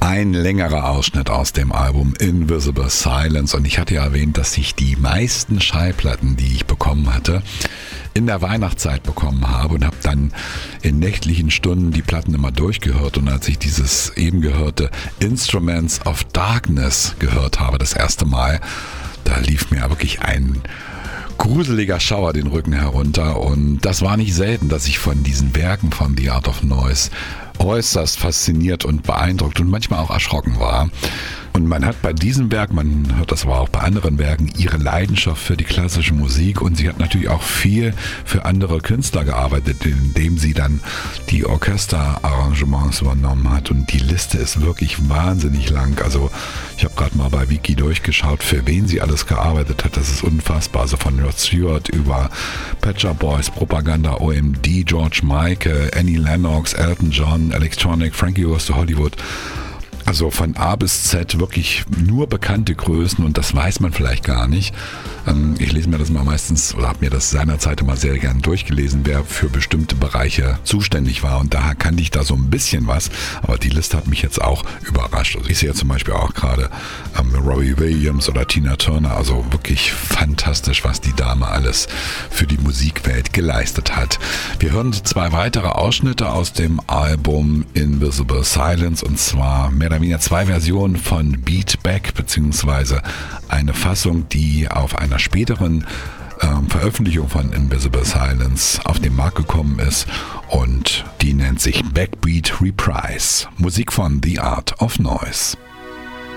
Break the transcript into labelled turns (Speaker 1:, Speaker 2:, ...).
Speaker 1: Ein längerer Ausschnitt aus dem Album Invisible Silence, und ich hatte ja erwähnt, dass ich die meisten Schallplatten, die ich bekommen hatte, in der Weihnachtszeit bekommen habe und habe dann in nächtlichen Stunden die Platten immer durchgehört, und als ich dieses eben gehörte Instruments of Darkness gehört habe, das erste Mal, da lief mir wirklich ein gruseliger Schauer den Rücken herunter, und das war nicht selten, dass ich von diesen Werken von The Art of Noise äußerst fasziniert und beeindruckt und manchmal auch erschrocken war. Und man hat bei diesem Werk, man hört das aber auch bei anderen Werken, ihre Leidenschaft für die klassische Musik, und sie hat natürlich auch viel für andere Künstler gearbeitet, indem sie dann die Orchesterarrangements übernommen hat, und die Liste ist wirklich wahnsinnig lang. Also ich habe gerade mal bei Wiki durchgeschaut, für wen sie alles gearbeitet hat. Das ist unfassbar. Also von Rod Stewart über Pet Shop Boys, Propaganda, OMD, George Michael, Annie Lennox, Elton John, Electronic, Frankie Goes to Hollywood. Also von A bis Z wirklich nur bekannte Größen, und das weiß man vielleicht gar nicht. Ich lese mir das mal meistens, oder habe mir das seinerzeit immer sehr gern durchgelesen, wer für bestimmte Bereiche zuständig war, und daher kannte ich da so ein bisschen was, aber die Liste hat mich jetzt auch überrascht. Also ich sehe zum Beispiel auch gerade Robbie Williams oder Tina Turner, also wirklich fantastisch, was die Dame alles für die Musikwelt geleistet hat. Wir hören 2 weitere Ausschnitte aus dem Album Invisible Silence, und zwar mehr oder weniger 2 Versionen von Beat Back, beziehungsweise eine Fassung, die auf einer späteren Veröffentlichung von Invisible Silence auf den Markt gekommen ist, und die nennt sich Backbeat Reprise. Musik von The Art of Noise.